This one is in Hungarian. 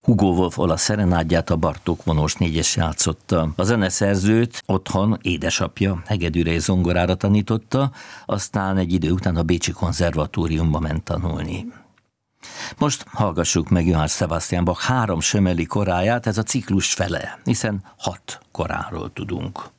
Hugo Wolf olasz szerenádját a Bartók vonós négyes játszotta. A zeneszerzőt otthon édesapja hegedűre és zongorára tanította, aztán egy idő után a Bécsi Konzervatóriumba ment tanulni. Most hallgassuk meg Johann Sebastian Bach 3 sömeli koráját, ez a ciklus fele, hiszen 6 koráról tudunk.